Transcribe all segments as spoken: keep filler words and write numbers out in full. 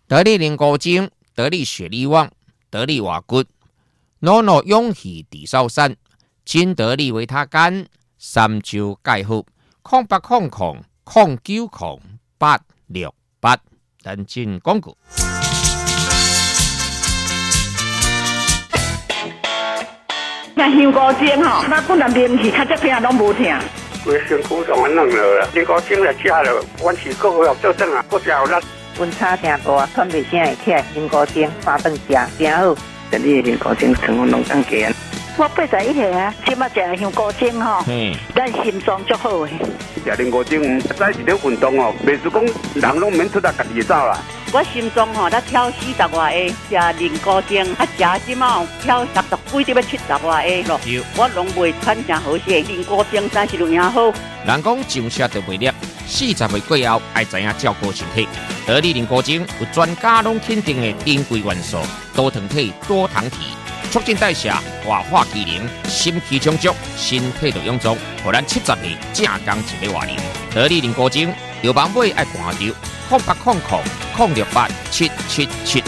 得力灵果精、得力雪力旺、得力瓦骨、诺诺勇气地少山、金得力维他干、三周钙护、空八空空空九空八六八，等进广告。 那香菇精吼，那本来面气较这片拢无疼。 规身躯上安弄落啦，香菇精来吃了，阮是个个做阵啊，个食有力。 温差真大，喘袂声会起来，香菇精三顿食真好。 这里香菇精成分拢更强。 我八十一岁啊，即马食香菇精吼，咱心脏足好诶。 食香菇精，早是咧运动哦，袂是讲人拢免出来家己走啦。 我心脏吼，才跳四十外下，食灵菇精，啊食即马跳六十几，要七十外下咯。我拢袂喘真好势，灵菇精真是有影好。 人讲上车就袂粒，四十岁过后爱知影照顾身体。得力灵菇精有专家拢肯定的珍贵元素，多糖体、多糖体，促进代谢、活化机能，心气充足，身体就臃肿，互咱七十岁正刚一个活龄。得力灵菇精有网买爱看着，空八空空空六八七七七。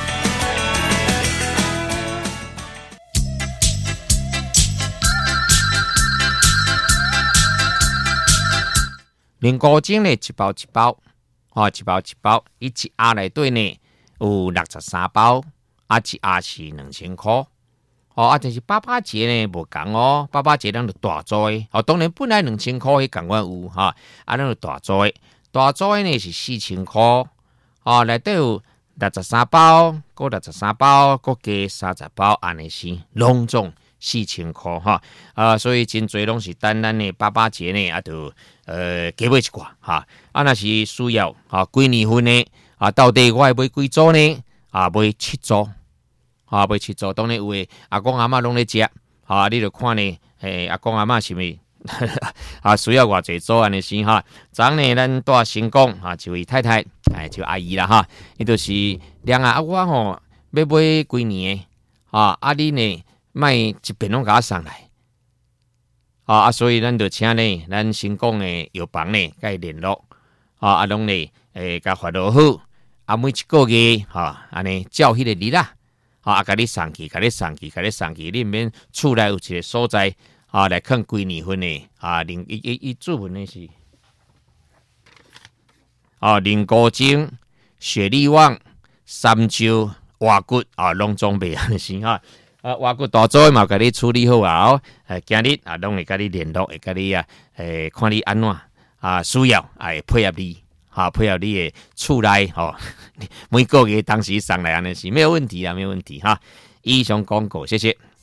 灵菇精呢，一包一包，哦，一包一包，伊一盒内底呢有六十三包，啊，一盒是两千块。哦，啊，但是爸爸节呢无共哦，爸爸节咱就大做的，哦，当然本来两千块迄共款有哈，啊，咱就大做的，大做的呢是四千块，哦，内底有六十三包，搁六十三包，搁加三十包，安尼是拢总四千块哈，啊，所以真侪拢是等咱的爸爸节呢，啊，就呃加买一寡哈，啊，若是需要啊，几年份呢？啊，到底我要买几组呢？啊，买七组。啊，买七组，当然有诶，阿公阿嬷拢咧食，啊，你著看呢，诶，阿公阿嬷是咪啊需要偌济组安尼先哈？昨呢，咱带成功啊，一位太太，哎，就阿姨啦哈，伊就是两啊，我吼要买几年诶，啊，啊你呢，卖一遍拢甲我送来，啊啊，所以咱就请呢，咱成功诶药房呢，甲伊联络，啊啊拢呢，诶，甲发落好，啊每一个月，哈，安尼照迄个日啦。啊！甲你送去，甲你送去，甲你送去，你毋免厝内有一个所在啊，来看几年份的啊，零一一一注文的是啊，灵菇精、雪力旺、三周、瓦骨啊，拢装备安尼是哈。啊，瓦骨大组嘛，甲你处理好啊，哦，诶，今日啊，拢会甲你联络，会甲你啊，诶，看你安怎啊，需要哎配合你。好，配合你的厝内吼，每个月当时送来安尼是没有问题啊，没有问题哈。以上广告，谢谢。